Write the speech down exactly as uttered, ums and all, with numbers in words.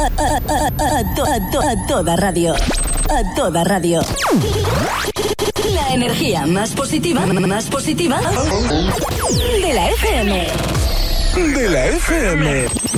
a, to, a, to, a toda radio. A toda radio. La energía más positiva, más positiva de la F M. De la F M.